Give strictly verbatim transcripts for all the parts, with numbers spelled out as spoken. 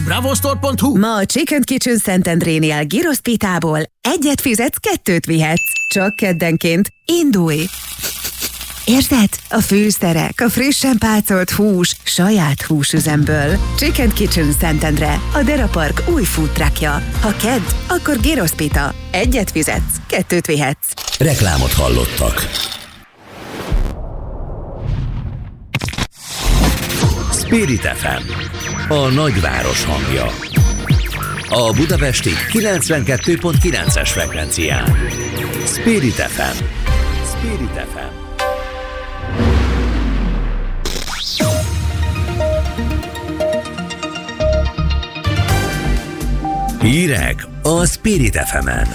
bravostore pont hu. Ma a Chicken Kitchen Szentendrénél gyrosz pitából egyet fizetsz, kettőt vihetsz. Csak keddenként. Indulj! Érzed? A fűszerek, a frissen pácolt hús, saját húsüzemből. Chicken Kitchen Szentendre, a Dera Park új food truckja. Ha kedd, akkor gyrosz pita. Egyet fizetsz, kettőt vihetsz. Reklámot hallottak. Spirit ef em, a nagyváros hangja. A budapesti kilencvenkettő pont kilences frekvencián. Spirit ef em. Spirit ef em. Hírek a Spirit ef emen.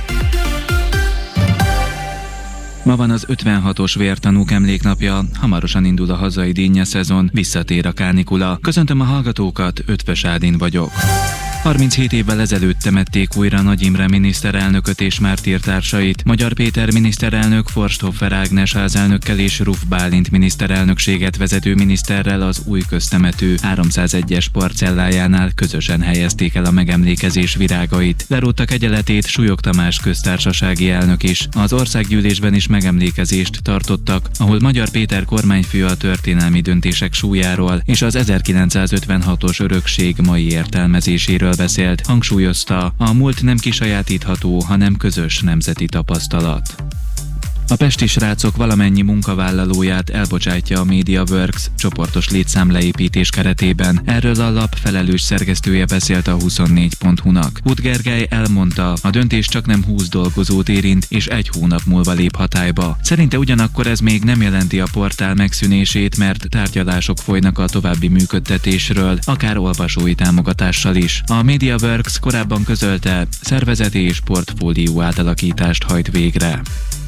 Ma van az ötvenhatos vértanúk emléknapja, hamarosan indul a hazai dinnye szezon, visszatér a kánikula. Köszöntöm a hallgatókat, Ötvös Ádin vagyok. harminchét évvel ezelőtt temették újra Nagy Imre miniszterelnököt és mártírtársait. Magyar Péter miniszterelnök Forsthoffer Ágnes házelnökkel és Ruf Bálint miniszterelnökséget vezető miniszterrel az új köztemető háromszázegyes parcellájánál közösen helyezték el a megemlékezés virágait. Lerótta kegyeletét Súlyog Tamás köztársasági elnök is. Az országgyűlésben is megemlékezést tartottak, ahol Magyar Péter kormányfő a történelmi döntések súlyáról és az ezerkilencszázötvenhatos örökség mai értelmezéséről beszélt, hangsúlyozta, a múlt nem kisajátítható, hanem közös nemzeti tapasztalat. A pesti srácok valamennyi munkavállalóját elbocsátja a MediaWorks csoportos létszámleépítés keretében. Erről a lap felelős szerkesztője beszélt a huszonnégy pont hu-nak. Hut Gergely elmondta, a döntés csak nem húsz dolgozót érint, és egy hónap múlva lép hatályba. Szerinte ugyanakkor ez még nem jelenti a portál megszűnését, mert tárgyalások folynak a további működtetésről, akár olvasói támogatással is. A MediaWorks korábban közölte, szervezeti és portfólió átalakítást hajt végre.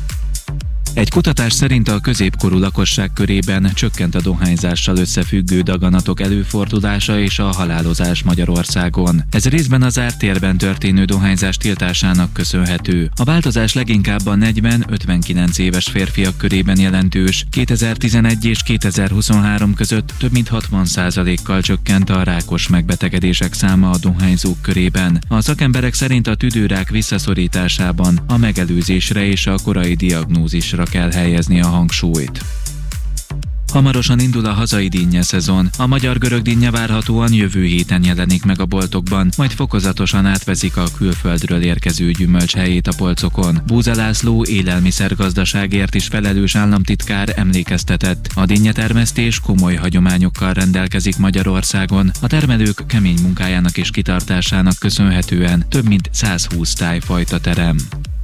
Egy kutatás szerint a középkorú lakosság körében csökkent a dohányzással összefüggő daganatok előfordulása és a halálozás Magyarországon. Ez részben az zárt térben történő dohányzás tiltásának köszönhető. A változás leginkább a negyven-ötvenkilenc éves férfiak körében jelentős. kétezer-tizenegy és kétezer-huszonhárom között több mint hatvan százalékkal csökkent a rákos megbetegedések száma a dohányzók körében. A szakemberek szerint a tüdőrák visszaszorításában a megelőzésre és a korai diagnózisra kell helyezni a hangsúlyt. Hamarosan indul a hazai dinnye szezon. A magyar-görög dinnye várhatóan jövő héten jelenik meg a boltokban, majd fokozatosan átveszik a külföldről érkező gyümölcs helyét a polcokon. Búza László élelmiszergazdaságért is felelős államtitkár emlékeztetett. A dinnyetermesztés komoly hagyományokkal rendelkezik Magyarországon. A termelők kemény munkájának és kitartásának köszönhetően több mint százhúsz tájfajta terem.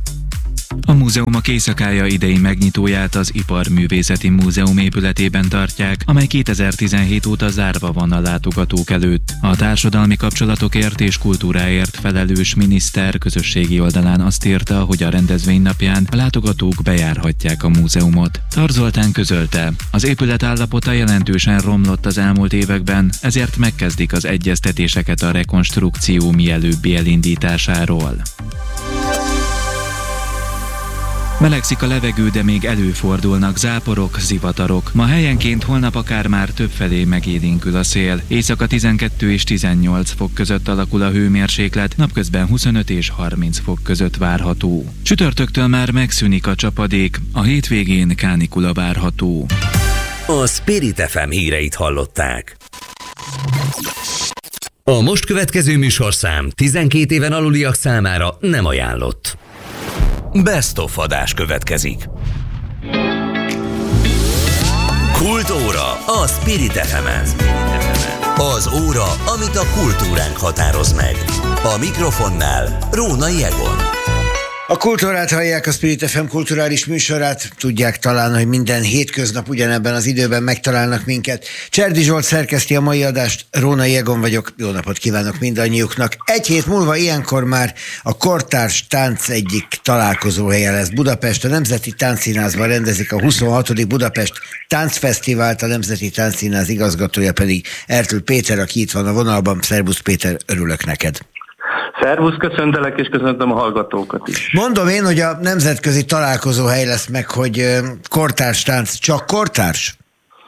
A múzeumok éjszakája idei megnyitóját az Iparművészeti Múzeum épületében tartják, amely kétezer-tizenhét óta zárva van a látogatók előtt. A társadalmi kapcsolatokért és kultúráért felelős miniszter közösségi oldalán azt írta, hogy a rendezvény napján a látogatók bejárhatják a múzeumot. Tar Zoltán közölte, az épület állapota jelentősen romlott az elmúlt években, ezért megkezdik az egyeztetéseket a rekonstrukció mielőbbi elindításáról. Melegszik a levegő, de még előfordulnak záporok, zivatarok. Ma helyenként, holnap akár már többfelé megélénkül a szél. Éjszaka tizenkettő és tizennyolc fok között alakul a hőmérséklet, napközben huszonöt és harminc fok között várható. Csütörtöktől már megszűnik a csapadék, a hétvégén kánikula várható. A Spirit ef em híreit hallották. A most következő műsorszám tizenkét éven aluliak számára nem ajánlott. Best of adás következik. Kultúra a Spirit ef emen. Az óra, amit a kultúránk határoz meg. A mikrofonnál Rónai Egon. A kultúrát hallják, a Spirit ef em kulturális műsorát. Tudják talán, hogy minden hétköznap ugyanebben az időben megtalálnak minket. Cserdi Zsolt szerkeszti a mai adást, Rónai Egon vagyok. Jó napot kívánok mindannyiuknak. Egy hét múlva ilyenkor már a kortárs tánc egyik találkozóhelye lesz Budapest. A Nemzeti Táncszínházban rendezik a huszonhatodik Budapest Táncfesztivált, a Nemzeti Táncszínház igazgatója pedig Ertl Péter, aki itt van a vonalban. Szervusz Péter, örülök neked. Szervusz, köszöntelek, és köszöntöm a hallgatókat is. Mondom én, hogy a nemzetközi találkozóhely lesz meg, hogy kortárs tánc, csak kortárs?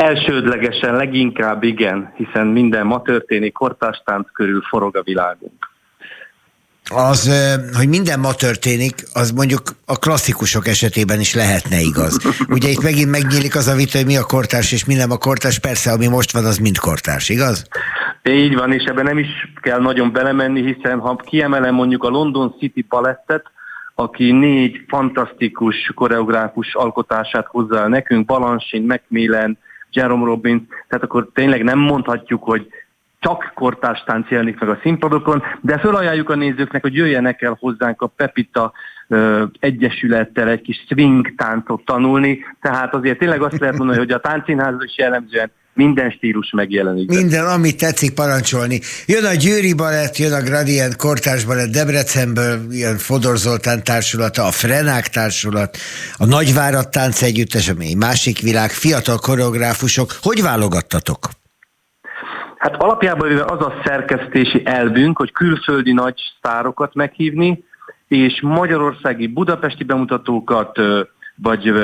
Elsődlegesen leginkább igen, hiszen minden ma történik, kortárs tánc körül forog a világunk. Az, hogy minden ma történik, az mondjuk a klasszikusok esetében is lehetne igaz. Ugye itt megint megnyílik az a vita, hogy mi a kortárs és mi nem a kortárs. Persze, ami most van, az mind kortárs, igaz? Így van, és ebben nem is kell nagyon belemenni, hiszen ha kiemelem mondjuk a London City Ballettet, aki négy fantasztikus koreográfus alkotását hozza el nekünk, Balanchine, Macmillan, Jerome Robbins, tehát akkor tényleg nem mondhatjuk, hogy csak kortárs tánc jelenik meg a színpadokon, de felajánljuk a nézőknek, hogy jöjjenek el hozzánk a Pepita ö, egyesülettel egy kis swing táncot tanulni, tehát azért tényleg azt lehet mondani, hogy a táncszínházban is jellemzően minden stílus megjelenik. Minden, amit tetszik parancsolni. Jön a Győri Balett, jön a Gradient Kortárs Balett Debrecenből, jön Fodor Zoltán társulata, a Frenák társulat, a Nagyvárad Tánc Együttes, ami egy másik világ, fiatal koreográfusok. Hogy válogattatok? Hát alapjában az a szerkesztési elvünk, hogy külföldi nagy sztárokat meghívni, és magyarországi, budapesti bemutatókat, vagy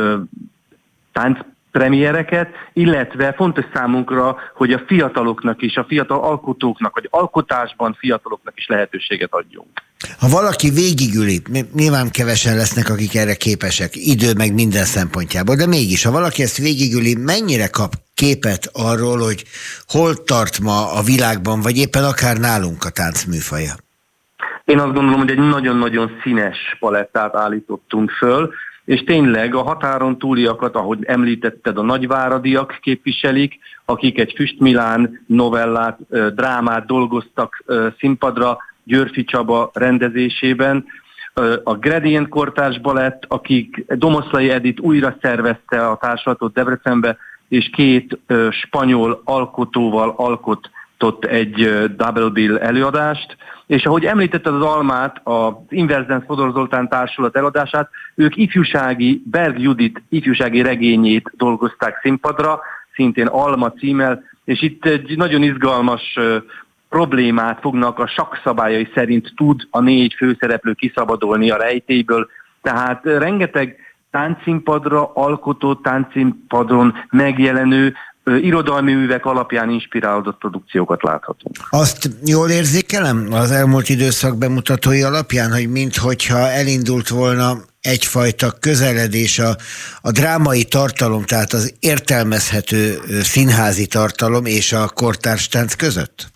táncpremiereket, illetve fontos számunkra, hogy a fiataloknak is, a fiatal alkotóknak, vagy alkotásban fiataloknak is lehetőséget adjunk. Ha valaki végigüli, nyilván kevesen lesznek, akik erre képesek, idő meg minden szempontjából, de mégis, ha valaki ezt végigüli, mennyire kap képet arról, hogy hol tart ma a világban, vagy éppen akár nálunk a tánc műfaja? Én azt gondolom, hogy egy nagyon-nagyon színes palettát állítottunk föl, és tényleg a határon túliakat, ahogy említetted, a nagyváradiak képviselik, akik egy Füst-Milán novellát, drámát dolgoztak színpadra, Györfi Csaba rendezésében, a Gradient Kortárs Balett, akik Domoszlai Edith újra szervezte a társulatot Debrecenbe, és két ö, spanyol alkotóval alkotott egy ö, double bill előadást, és ahogy említetted az Almát, az Inversenz Fodor Zoltán társulat előadását, ők ifjúsági, Berg Judit ifjúsági regényét dolgozták színpadra, szintén Alma címmel, és itt egy nagyon izgalmas ö, problémát fognak, a sakszabályai szerint tud a négy főszereplő kiszabadulni a rejtélyből, tehát rengeteg táncszínpadra, alkotó táncszínpadon megjelenő ö, irodalmi művek alapján inspirálódott produkciókat láthatunk. Azt jól érzékelem az elmúlt időszak bemutatói alapján, hogy minthogyha elindult volna egyfajta közeledés a, a drámai tartalom, tehát az értelmezhető színházi tartalom és a kortárs tánc között?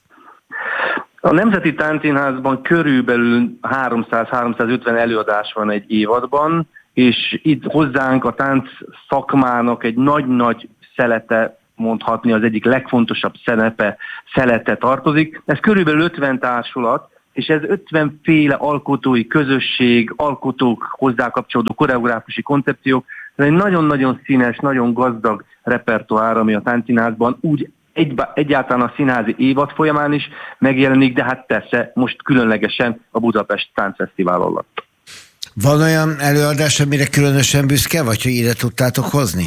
A Nemzeti Táncszínházban körülbelül háromszáz-háromszázötven előadás van egy évadban, és itt hozzánk a tánc szakmának egy nagy-nagy szelete, mondhatni az egyik legfontosabb szerepe, szelete tartozik. Ez körülbelül ötven társulat, és ez ötven féle alkotói közösség, alkotók hozzá kapcsolódó koreográfusi koncepciók. Ez egy nagyon-nagyon színes, nagyon gazdag repertoár, ami a táncszínházban úgy Egy, egyáltalán a színházi évad folyamán is megjelenik, de hát persze most különlegesen a Budapest Táncfesztivál alatt. Van olyan előadás, amire különösen büszke vagy, hogy ide tudtátok hozni?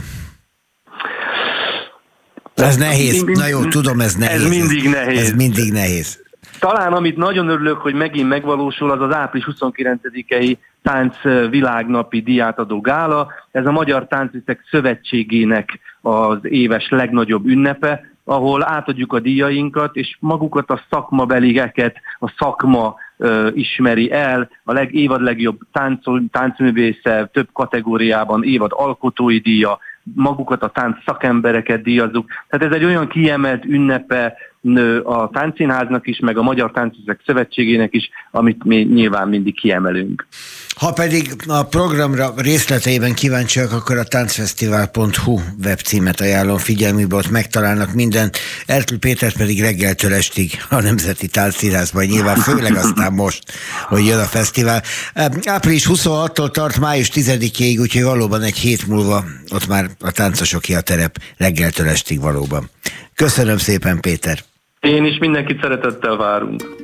Ez nehéz. Na jó, tudom, ez nehéz. Ez mindig nehéz. Ez mindig nehéz. Talán amit nagyon örülök, hogy megint megvalósul, az az április huszonkilencedikei Tánc Világnapi díjátadó gála. Ez a Magyar Táncművészek Szövetségének az éves legnagyobb ünnepe, ahol átadjuk a díjainkat, és magukat a szakmabeligeket, a szakma ö, ismeri el, a leg, évad legjobb táncol, táncművésze, több kategóriában évad alkotói díja, magukat a tánc szakembereket díjazzuk. Tehát ez egy olyan kiemelt ünnepe a Táncszínháznak is, meg a Magyar Táncművészek Szövetségének is, amit mi nyilván mindig kiemelünk. Ha pedig a programra részleteiben kíváncsiak, akkor a táncfesztivál pont hu webcímet ajánlom figyelmükbe, ott megtalálnak mindent. Ertl Péter pedig reggeltől estig a Nemzeti Táncszínházban, nyilván főleg aztán most, hogy jön a fesztivál. április huszonhatodikától tart május tizedikéig, úgyhogy valóban egy hét múlva ott már a táncosoké a terep reggeltől estig valóban. Köszönöm szépen, Péter! Én is mindenkit szeretettel várunk.